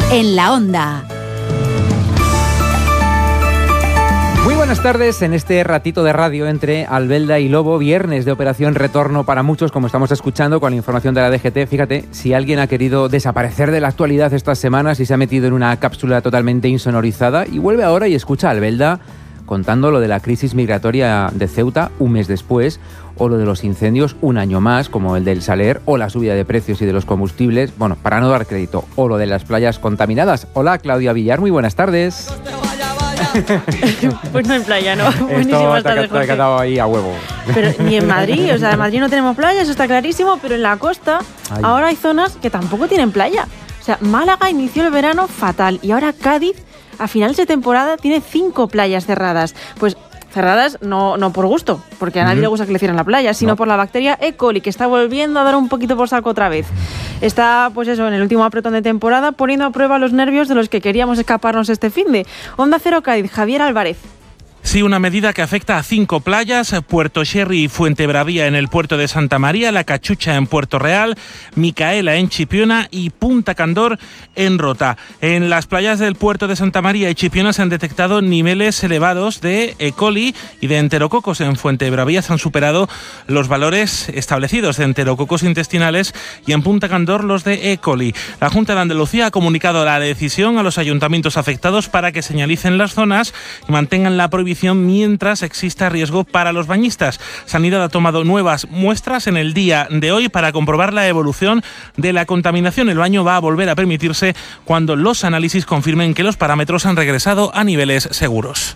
en la Onda. Muy buenas tardes en este ratito de radio entre Albelda y Lobo, viernes de operación retorno para muchos, como estamos escuchando con la información de la DGT. Fíjate, si alguien ha querido desaparecer de la actualidad estas semanas y se ha metido en una cápsula totalmente insonorizada y vuelve ahora y escucha a Albelda contando lo de la crisis migratoria de Ceuta un mes después, o lo de los incendios un año más, como el del Saler, o la subida de precios y de los combustibles, bueno, para no dar crédito, o lo de las playas contaminadas. Hola, Claudia Villar, muy buenas tardes. Pues no en playa, ¿no? Esto te ha quedado ahí a huevo. Pero ni en Madrid, o sea, en Madrid no tenemos playa, eso está clarísimo, pero en la costa ahora hay zonas que tampoco tienen playa. O sea, Málaga inició el verano fatal y ahora Cádiz, a finales de temporada, tiene 5 playas cerradas. Pues cerradas no por gusto, porque a nadie le gusta que le cierren la playa, sino por la bacteria E. coli, que está volviendo a dar un poquito por saco otra vez. Está, pues eso, en el último apretón de temporada, poniendo a prueba los nervios de los que queríamos escaparnos este finde. Onda Cero Cádiz, Javier Álvarez. Sí, una medida que afecta a 5 playas, Puerto Sherry y Fuentebravía en el puerto de Santa María, La Cachucha en Puerto Real, Micaela en Chipiona y Punta Candor en Rota. En las playas del puerto de Santa María y Chipiona se han detectado niveles elevados de E. coli y de enterococos. En Fuentebravía se han superado los valores establecidos de enterococos intestinales y en Punta Candor los de E. coli. La Junta de Andalucía ha comunicado la decisión a los ayuntamientos afectados para que señalicen las zonas y mantengan la prohibición mientras exista riesgo para los bañistas. Sanidad ha tomado nuevas muestras en el día de hoy para comprobar la evolución de la contaminación. El baño va a volver a permitirse cuando los análisis confirmen que los parámetros han regresado a niveles seguros.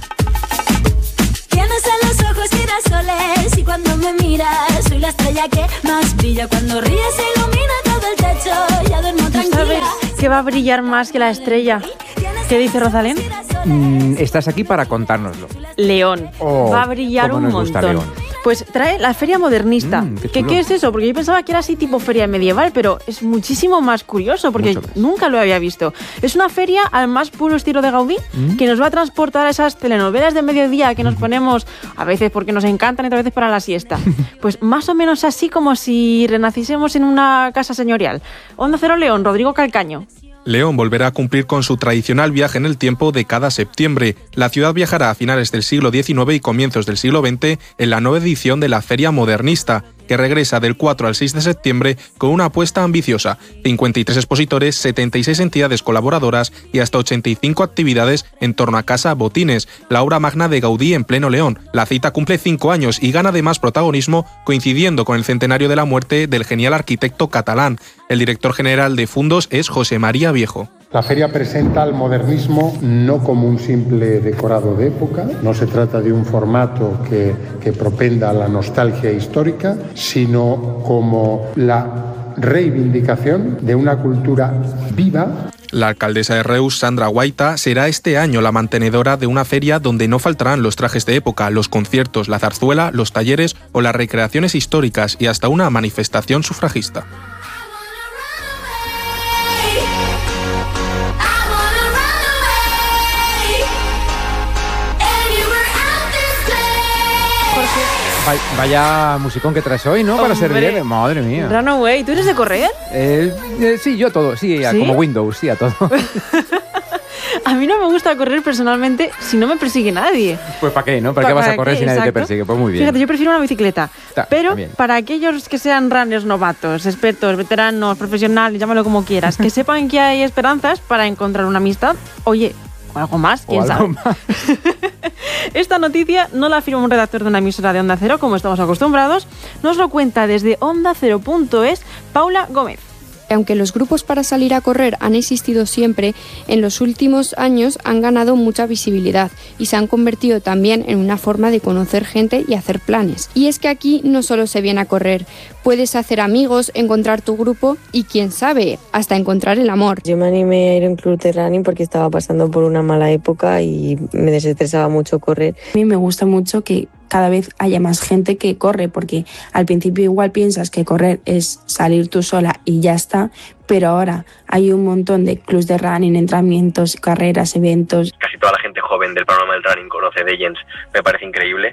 Tienes en los ojos girasoles y cuando me miras soy la estrella que más brilla. Cuando ríes se ilumina todo el techo, ya duermo tranquila. ¿Sabes que va a brillar más que la estrella? ¿Qué dice Rosalén? Estás aquí para contárnoslo. León. Va a brillar un montón. Pues trae la Feria Modernista. ¿Qué es eso? Porque yo pensaba que era así tipo feria medieval, pero es muchísimo más curioso porque nunca lo había visto. Es una feria al más puro estilo de Gaudí que nos va a transportar a esas telenovelas de mediodía que nos ponemos a veces porque nos encantan y otras veces para la siesta. Pues más o menos así como si renaciésemos en una casa señorial. Onda Cero León, Rodrigo Calcaño. León volverá a cumplir con su tradicional viaje en el tiempo de cada septiembre. La ciudad viajará a finales del siglo XIX y comienzos del siglo XX en la nueva edición de la Feria Modernista, que regresa del 4 al 6 de septiembre con una apuesta ambiciosa. 53 expositores, 76 entidades colaboradoras y hasta 85 actividades en torno a Casa Botines, la obra magna de Gaudí en pleno León. La cita cumple 5 años y gana además protagonismo coincidiendo con el centenario de la muerte del genial arquitecto catalán. El director general de Fundos es José María Viejo. La feria presenta el modernismo no como un simple decorado de época, no se trata de un formato que propenda a la nostalgia histórica, sino como la reivindicación de una cultura viva. La alcaldesa de Reus, Sandra Guaita, será este año la mantenedora de una feria donde no faltarán los trajes de época, los conciertos, la zarzuela, los talleres o las recreaciones históricas y hasta una manifestación sufragista. Vaya musicón que traes hoy, ¿no? Para servir. Madre mía. Runaway, ¿tú eres de correr? Sí, yo todo, sí, como Windows, sí, a todo. A mí no me gusta correr personalmente si no me persigue nadie. Pues ¿para qué, no? ¿Para qué vas a correr si nadie te persigue? Pues muy bien. Fíjate, yo prefiero una bicicleta. Pero para aquellos que sean runners novatos, expertos, veteranos, profesionales, llámalo como quieras, que sepan que hay esperanzas para encontrar una amistad, oye, o algo más, quién sabe. Esta noticia no la afirma un redactor de una emisora de Onda Cero, como estamos acostumbrados, nos lo cuenta desde ondacero.es Paula Gómez. Aunque los grupos para salir a correr han existido siempre, en los últimos años han ganado mucha visibilidad y se han convertido también en una forma de conocer gente y hacer planes. Y es que aquí no solo se viene a correr, puedes hacer amigos, encontrar tu grupo y quién sabe, hasta encontrar el amor. Yo me animé a ir a un club de running porque estaba pasando por una mala época y me desestresaba mucho correr. A mí me gusta mucho que cada vez haya más gente que corre, porque al principio igual piensas que correr es salir tú sola y ya está, pero ahora hay un montón de clubs de running, entrenamientos, carreras, eventos. Casi toda la gente joven del panorama del running conoce Legends, me parece increíble.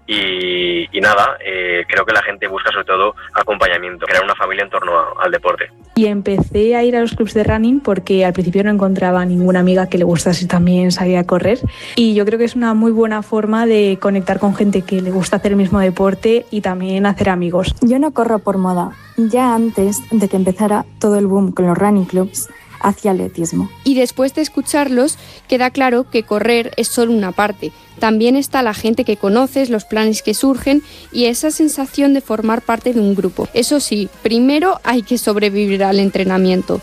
y nada, creo que la gente busca sobre todo acompañamiento, crear una familia en torno al deporte. Y empecé a ir a los clubs de running porque al principio no encontraba ninguna amiga que le gustase también salir a correr, y yo creo que es una muy buena forma de conectar con gente que le gusta hacer el mismo deporte y también hacer amigos. Yo no corro por moda. Ya antes de que empezara todo el boom con los running clubs, hacía atletismo. Y después de escucharlos, queda claro que correr es solo una parte. También está la gente que conoces, los planes que surgen y esa sensación de formar parte de un grupo. Eso sí, primero hay que sobrevivir al entrenamiento.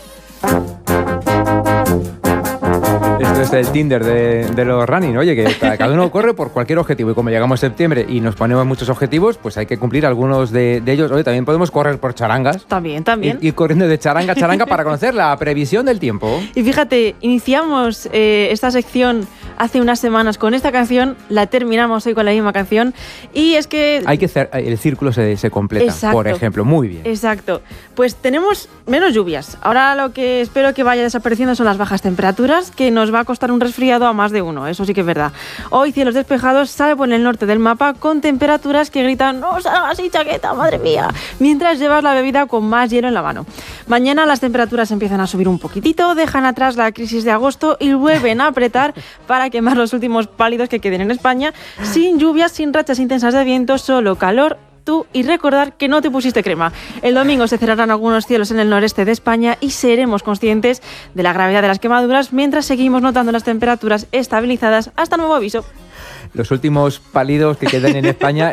Esto es el Tinder de los running, oye, que cada uno corre por cualquier objetivo, y como llegamos a septiembre y nos ponemos muchos objetivos, pues hay que cumplir algunos de ellos. Oye, también podemos correr por charangas. También. Ir corriendo de charanga a charanga para conocer la previsión del tiempo. Y fíjate, iniciamos esta sección hace unas semanas con esta canción, la terminamos hoy con la misma canción, y es que... Hay que hacer, el círculo se completa, exacto, por ejemplo, muy bien. Exacto. Pues tenemos menos lluvias. Ahora lo que espero que vaya desapareciendo son las bajas temperaturas, que nos va a costar un resfriado a más de uno, eso sí que es verdad. Hoy cielos despejados, salvo en el norte del mapa, con temperaturas que gritan ¡no salgas sin chaqueta, madre mía!, mientras llevas la bebida con más hielo en la mano. Mañana las temperaturas empiezan a subir un poquitito, dejan atrás la crisis de agosto y vuelven a apretar para quemar los últimos pálidos que queden en España, sin lluvias, sin rachas intensas de viento, solo calor, tú y recordar que no te pusiste crema. El domingo se cerrarán algunos cielos en el noreste de España y seremos conscientes de la gravedad de las quemaduras mientras seguimos notando las temperaturas estabilizadas hasta nuevo aviso. Los últimos pálidos que quedan en España,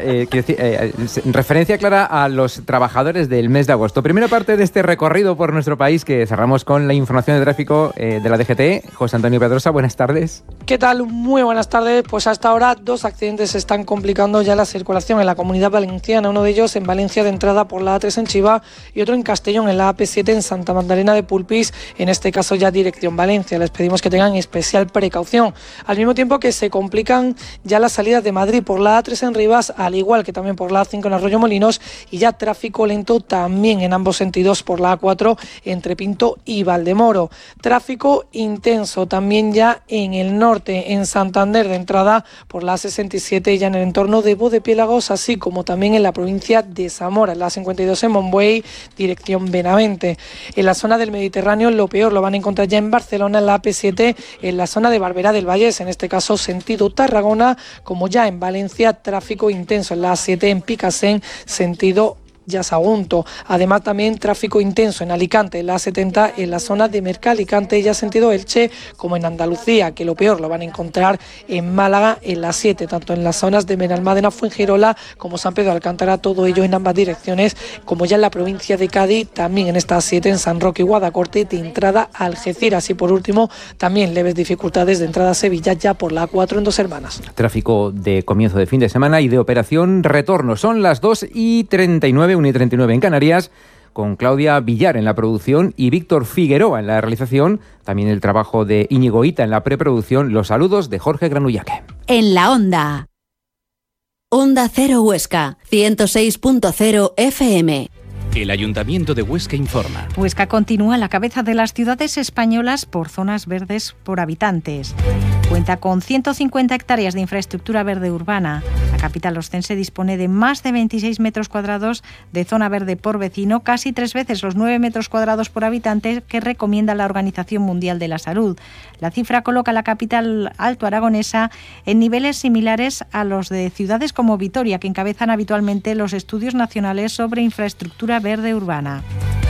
referencia clara a los trabajadores del mes de agosto. Primera parte de este recorrido por nuestro país que cerramos con la información de tráfico de la DGT. José Antonio Pedrosa, buenas tardes. ¿Qué tal? Muy buenas tardes. Pues hasta ahora 2 accidentes están complicando ya la circulación en la Comunidad Valenciana. Uno de ellos en Valencia de entrada por la A3 en Chiva y otro en Castellón en la AP7 en Santa Magdalena de Pulpís, en este caso ya dirección Valencia. Les pedimos que tengan especial precaución. Al mismo tiempo que se complican ya las salidas de Madrid por la A3 en Rivas, al igual que también por la A5 en Arroyomolinos, y ya tráfico lento también en ambos sentidos por la A4 entre Pinto y Valdemoro. Tráfico intenso también ya en el norte, en Santander de entrada por la A67 ya en el entorno de Bodepiélagos, así como también en la provincia de Zamora, en la A52 en Monbuey, dirección Benavente. En la zona del Mediterráneo lo peor lo van a encontrar ya en Barcelona, en la AP7, en la zona de Barberá del Vallés, en este caso sentido Tarragona, como ya en Valencia, tráfico intenso en la A7 en Picasen, sentido ya Sagunto. Además también tráfico intenso en Alicante, en la A70, en la zona de Merca-Alicante, ya sentido Elche, como en Andalucía, que lo peor lo van a encontrar en Málaga, en la 7, tanto en las zonas de Benalmádena, Fuengirola, como San Pedro de Alcántara, todo ello en ambas direcciones, como ya en la provincia de Cádiz, también en esta 7, en San Roque y Guadacorte, de entrada a Algeciras. Y por último, también leves dificultades de entrada a Sevilla, ya por la A4 en Dos Hermanas. Tráfico de comienzo de fin de semana y de operación retorno. Son las 2:39, 1:39 en Canarias, con Claudia Villar en la producción y Víctor Figueroa en la realización. También el trabajo de Íñigo Hita en la preproducción. Los saludos de Jorge Granullaque. En la Onda. Onda Cero Huesca, 106.0 FM. El Ayuntamiento de Huesca informa. Huesca continúa a la cabeza de las ciudades españolas por zonas verdes por habitantes. Cuenta con 150 hectáreas de infraestructura verde urbana. La capital oscense dispone de más de 26 metros cuadrados de zona verde por vecino, casi 3 veces los 9 metros cuadrados por habitante que recomienda la Organización Mundial de la Salud. La cifra coloca a la capital altoaragonesa en niveles similares a los de ciudades como Vitoria, que encabezan habitualmente los estudios nacionales sobre infraestructura verde urbana.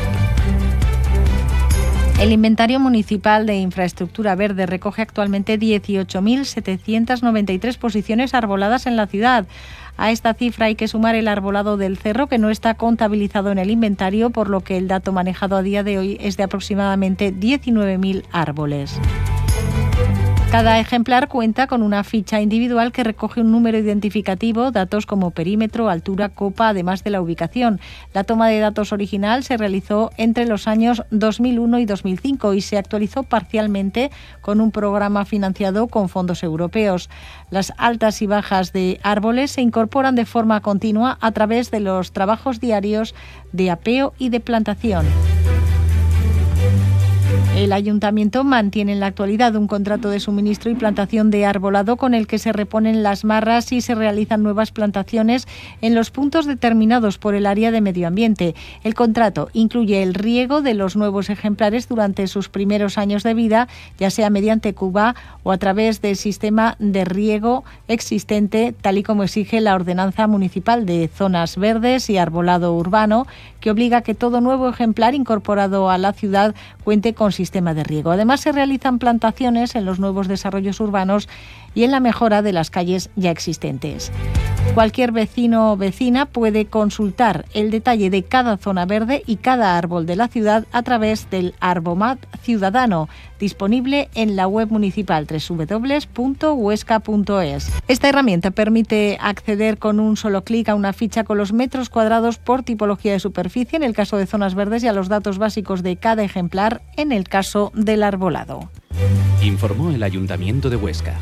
El inventario municipal de infraestructura verde recoge actualmente 18.793 posiciones arboladas en la ciudad. A esta cifra hay que sumar el arbolado del cerro, que no está contabilizado en el inventario, por lo que el dato manejado a día de hoy es de aproximadamente 19.000 árboles. Cada ejemplar cuenta con una ficha individual que recoge un número identificativo, datos como perímetro, altura, copa, además de la ubicación. La toma de datos original se realizó entre los años 2001 y 2005 y se actualizó parcialmente con un programa financiado con fondos europeos. Las altas y bajas de árboles se incorporan de forma continua a través de los trabajos diarios de apeo y de plantación. El ayuntamiento mantiene en la actualidad un contrato de suministro y plantación de arbolado con el que se reponen las marras y se realizan nuevas plantaciones en los puntos determinados por el área de medio ambiente. El contrato incluye el riego de los nuevos ejemplares durante sus primeros años de vida, ya sea mediante cuba o a través del sistema de riego existente, tal y como exige la Ordenanza Municipal de Zonas Verdes y Arbolado Urbano, que obliga a que todo nuevo ejemplar incorporado a la ciudad cuente con sistema de riego. Además, se realizan plantaciones en los nuevos desarrollos urbanos y en la mejora de las calles ya existentes. Cualquier vecino o vecina puede consultar el detalle de cada zona verde y cada árbol de la ciudad a través del Arbomat Ciudadano, disponible en la web municipal www.huesca.es. Esta herramienta permite acceder con un solo clic a una ficha con los metros cuadrados por tipología de superficie en el caso de zonas verdes y a los datos básicos de cada ejemplar en el caso del arbolado. Informó el Ayuntamiento de Huesca.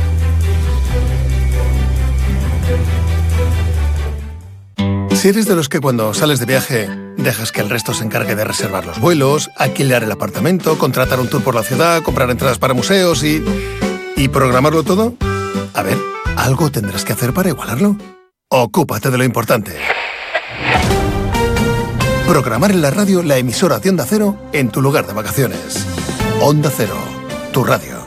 Si eres de los que cuando sales de viaje dejas que el resto se encargue de reservar los vuelos, alquilar el apartamento, contratar un tour por la ciudad, comprar entradas para museos y programarlo todo, a ver, algo tendrás que hacer para igualarlo. Ocúpate de lo importante. Programar en la radio la emisora de Onda Cero en tu lugar de vacaciones. Onda Cero, tu radio.